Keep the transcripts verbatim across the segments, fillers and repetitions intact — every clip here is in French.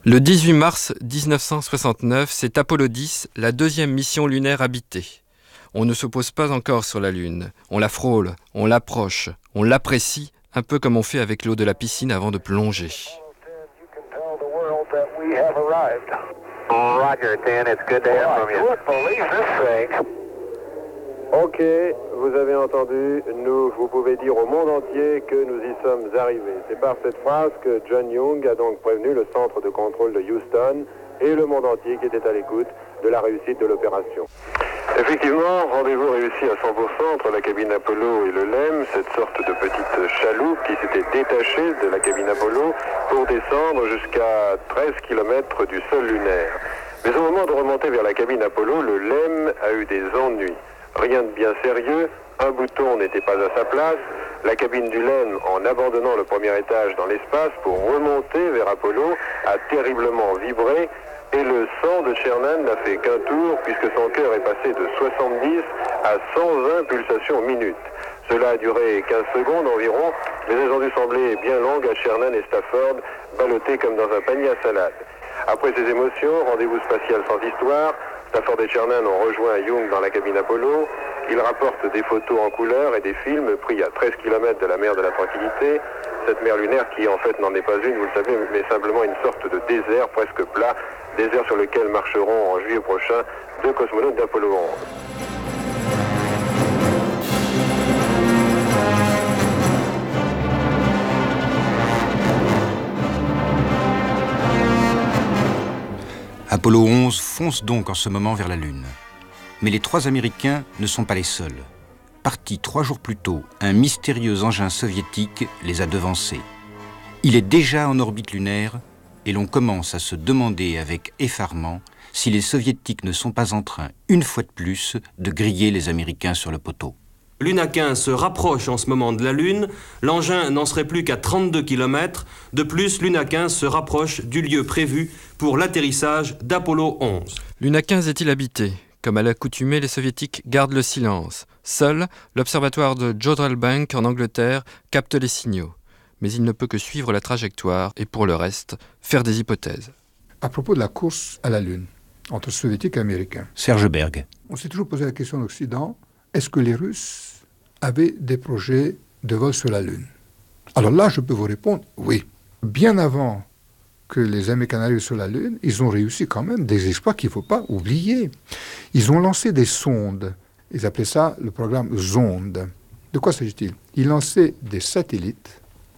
Le dix-huit mars dix-neuf cent soixante-neuf, c'est Apollo dix, la deuxième mission lunaire habitée. On ne se pose pas encore sur la Lune. On la frôle, on l'approche, on l'apprécie, un peu comme on fait avec l'eau de la piscine avant de plonger. Roger, ten, it's good to hear from you. I couldn't believe this thing. Ok, vous avez entendu, nous, vous pouvez dire au monde entier que nous y sommes arrivés. C'est par cette phrase que John Young a donc prévenu le centre de contrôle de Houston et le monde entier qui était à l'écoute de la réussite de l'opération. Effectivement, rendez-vous réussi à cent pour cent entre la cabine Apollo et le L E M, cette sorte de petite chaloupe qui s'était détachée de la cabine Apollo pour descendre jusqu'à treize kilomètres du sol lunaire. Mais au moment de remonter vers la cabine Apollo, le L E M a eu des ennuis. Rien de bien sérieux, un bouton n'était pas à sa place, la cabine du L E M, en abandonnant le premier étage dans l'espace pour remonter vers Apollo, a terriblement vibré et le sang de Sherman n'a fait qu'un tour puisque son cœur est passé de soixante-dix à cent vingt pulsations minutes. Cela a duré quinze secondes environ, mais elles ont dû sembler bien longues à Sherman et Stafford, ballottés comme dans un panier à salade. Après ces émotions, rendez-vous spatial sans histoire, Stafford et Sherman ont rejoint Young dans la cabine Apollo. Ils rapportent des photos en couleur et des films pris à treize kilomètres de la mer de la Tranquillité. Cette mer lunaire qui en fait n'en est pas une, vous le savez, mais simplement une sorte de désert presque plat, désert sur lequel marcheront en juillet prochain deux cosmonautes d'Apollo onze. Apollo onze fonce donc en ce moment vers la Lune. Mais les trois Américains ne sont pas les seuls. Partis trois jours plus tôt, un mystérieux engin soviétique les a devancés. Il est déjà en orbite lunaire et l'on commence à se demander avec effarement si les Soviétiques ne sont pas en train, une fois de plus, de griller les Américains sur le poteau. Luna quinze se rapproche en ce moment de la Lune. L'engin n'en serait plus qu'à trente-deux kilomètres. De plus, Luna quinze se rapproche du lieu prévu pour l'atterrissage d'Apollo onze. Luna quinze est-il habité ? Comme à l'accoutumée, les Soviétiques gardent le silence. Seul, l'observatoire de Jodrell Bank en Angleterre capte les signaux. Mais il ne peut que suivre la trajectoire et pour le reste, faire des hypothèses. À propos de la course à la Lune, entre Soviétiques et Américains. Serge Berg. On s'est toujours posé la question en Occident, est-ce que les Russes avaient des projets de vol sur la Lune? Alors là, je peux vous répondre, oui. Bien avant que les Américains arrivent sur la Lune, ils ont réussi quand même des exploits qu'il ne faut pas oublier. Ils ont lancé des sondes. Ils appelaient ça le programme Zonde. De quoi s'agit-il? Ils lançaient des satellites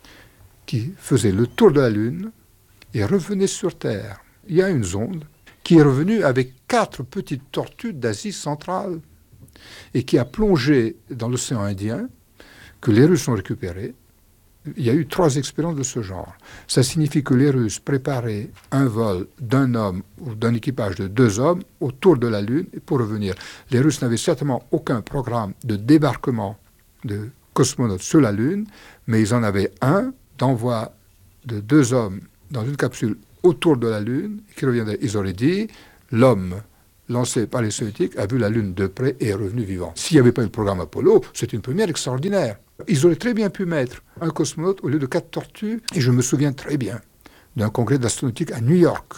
qui faisaient le tour de la Lune et revenaient sur Terre. Il y a une zonde qui est revenue avec quatre petites tortues d'Asie centrale et qui a plongé dans l'océan Indien, que les Russes ont récupéré. Il y a eu trois expériences de ce genre. Ça signifie que les Russes préparaient un vol d'un homme ou d'un équipage de deux hommes autour de la Lune pour revenir. Les Russes n'avaient certainement aucun programme de débarquement de cosmonautes sur la Lune, mais ils en avaient un d'envoi de deux hommes dans une capsule autour de la Lune qui reviendrait. Ils auraient dit, l'homme lancé par les Soviétiques a vu la Lune de près et est revenu vivant. S'il n'y avait pas eu le programme Apollo, c'est une première extraordinaire. Ils auraient très bien pu mettre un cosmonaute au lieu de quatre tortues. Et je me souviens très bien d'un congrès d'astronautique à New York,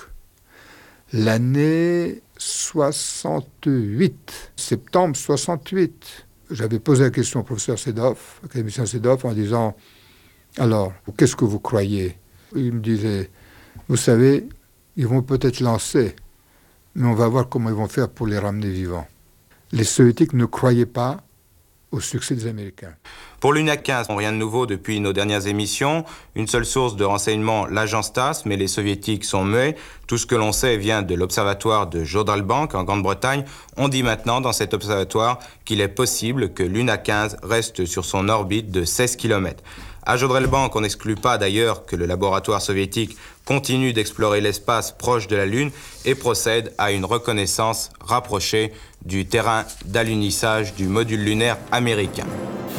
l'année soixante-huit, septembre soixante-huit. J'avais posé la question au professeur Sedov, académicien Sedov, en disant « Alors, qu'est-ce que vous croyez ?» Il me disait « Vous savez, ils vont peut-être lancer, mais on va voir comment ils vont faire pour les ramener vivants. » Les Soviétiques ne croyaient pas au succès des Américains. Pour Luna quinze, rien de nouveau depuis nos dernières émissions. Une seule source de renseignement, l'agence TASS, mais les Soviétiques sont muets. Tout ce que l'on sait vient de l'observatoire de Jodrell Bank en Grande-Bretagne. On dit maintenant dans cet observatoire qu'il est possible que Luna quinze reste sur son orbite de seize kilomètres. À Jodrell Bank, on n'exclut pas d'ailleurs que le laboratoire soviétique continue d'explorer l'espace proche de la Lune et procède à une reconnaissance rapprochée du terrain d'alunissage du module lunaire américain.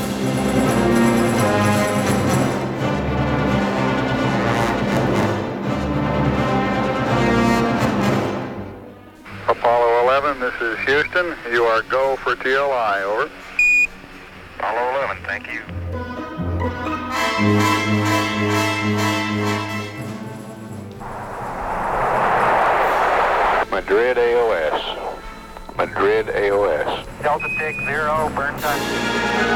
Apollo eleven, this is Houston. You are go for T L I, over. Apollo eleven, thank you. Madrid A O S. Madrid A O S. Delta six zero, burn time.